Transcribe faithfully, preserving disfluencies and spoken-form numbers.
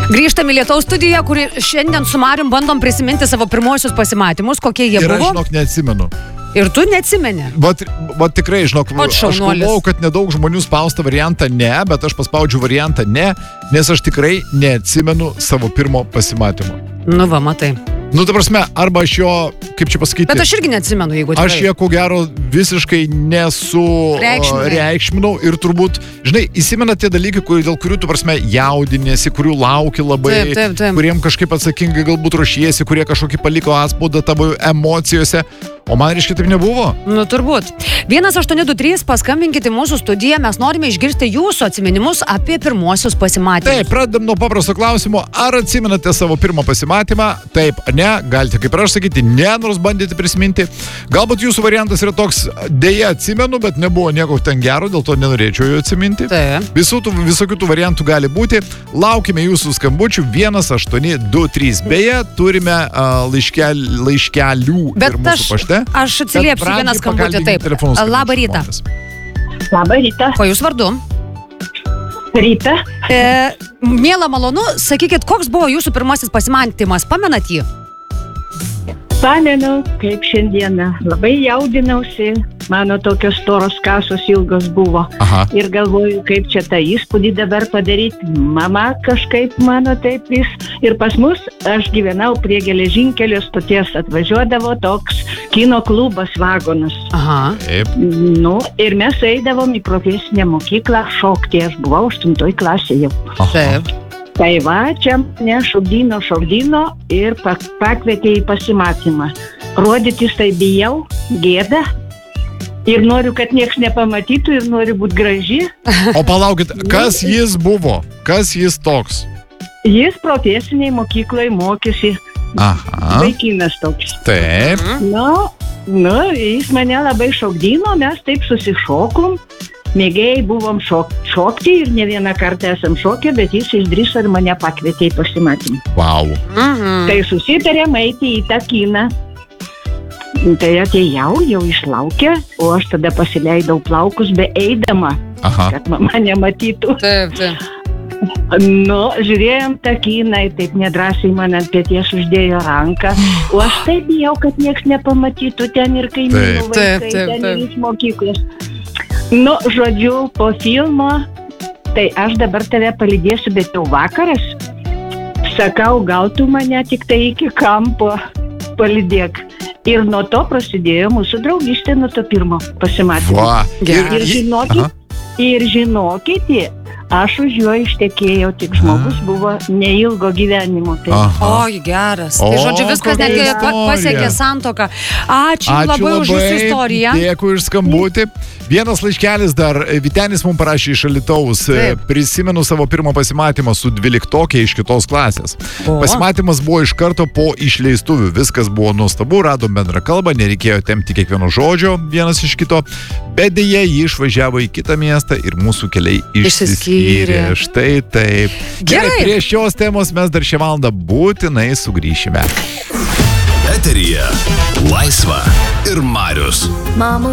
Grįžtam į Lietaus studiją, kuri šiandien su Marium bandom prisiminti savo pirmosius pasimatymus, kokie jie Ir buvo. aš, žinok, neatsimenu. Ir tu neatsimeni. Vat, vat tikrai, žinok, aš galvojau, kad nedaug žmonių spausta variantą ne, bet aš paspaudžiu variantą ne, nes aš tikrai neatsimenu savo pirmo pasimatymo. Nu va, matai. Nu, ta prasme, arba aš jo, kaip čia pasakyti... Bet aš irgi neatsimenu, jeigu tikrai. Aš jie, ko gero, visiškai nesu reikšminau ir turbūt, žinai, įsimena tie dalykai, kur, dėl kurių tu, prasme, jaudinėsi, kurių lauki labai, taip, taip, taip. kuriem kažkaip atsakingai galbūt ruošiesi, kurie kažkokį paliko atspaudą tavo emocijose. O man, reiškia, taip nebuvo? Nu, turbūt. vienas aštuoni du trys, paskambinkite mūsų studiją, mes norime išgirsti jūsų atsiminimus apie pirmuosius pasimatymus. Taip, pradedam nuo paprasto klausimo, ar atsimenate savo pirmą pasimatymą? Taip, ne, galite kaip ir aš sakyti, ne, nors bandėte prisiminti. Galbūt jūsų variantas yra toks, dėja atsimenu, bet nebuvo nieko ten gero, dėl to nenorėčiau jų atsiminti. Taip. Visų tų, visokių tų variantų gali būti. Laukime jūsų skambučių vienas aštuoni du trys. Beje, turime uh, laiškel, laiškelių bet ir mūsų pašte. Aš atsiliepsiu vieną skambutį, taip. Labą rytą. Labą rytą. Kuo jūs vardu? Ryta. E, Miela, malonu, sakykit, koks buvo jūsų pirmasis pasimatymas, pamenat jį? Pamenu, kaip šiandieną. Labai jaudinausi, mano tokios storos kasos ilgos buvo. Aha. Ir galvoju, kaip čia tą įspūdį dabar padaryti. Mama kažkaip mano taip vis. Ir pas mus, aš gyvenau prie geležinkelio stoties, atvažiuodavo toks kino klubas Vagonas. Aha. Taip. Nu, ir mes eidavom į profesinę mokyklą šokti. Aš buvau aštuntoj klasėje. Taip. Tai va, čia mane šokdino, šokdino ir pakvietė į pasimatymą. Rodytis tai bijau, gėda. Ir noriu, kad nieks nepamatytų ir noriu būti graži. O palaukit, kas jis buvo? Kas jis toks? Jis profesiniai mokykloje mokėsi. Aha. Vaikinas toks. Taip. Nu, nu, jis mane labai šokdino, mes taip susišokom. Mėgėjai buvom šok, šokti ir ne vieną kartą esam šokę, bet jis išdrįso ir mane pakvietė į pasimatymą. Wow. Mhm. Tai susitarėm eiti į tą kiną. Tai atėjau, jau išlaukė, o aš tada pasileidau plaukus be eidama, Aha. kad mama nematytų. Taip, taip. Nu, žiūrėjom tą kiną ir taip nedrąsiai man ant peties uždėjo ranką. O aš taip bijau, kad nieks nepamatytų, ten ir kaimynų Taip. vaikai, Taip, taip, ten taip. ir iš mokyklos. Nu, žodžiu, po filmo, tai aš dabar tave palydėsiu, bet jau vakaras. Sakau, gal tu mane tik tai iki kampo palydėk. Ir nuo to prasidėjo mūsų draugystė, nuo to pirmo pasimatymo. Va. Gerai. Ir žinokit, Aha. ir žinokite, aš už jo ištekėjau, tik žmogus buvo neilgo gyvenimo. Tai. Aha. Oi, geras. Tai O, žodžiu, viskas kokia netgi istorija. pasiekė santuoką. Ačiū, Ačiū labai už jūsų istoriją. Dėkui už skambutį. Vienas laiškelis dar, Vytenis mums parašė iš Alytaus. Taip. Prisimenu savo pirmą pasimatymą su dvyliktokė iš kitos klasės. O. Pasimatymas buvo iš karto po išleistuvių. Viskas buvo nuostabu, radom bendrą kalbą, nereikėjo tempti kiekvieno žodžio vienas iš kito. Bet dėja, jį išvažiavo į kitą miestą ir mūsų keliai išsiskyrė. Štai taip. Gerai. Prie šios temos mes dar šią valandą būtinai sugrįšime. Eteryje Laisva ir Marius. Mama.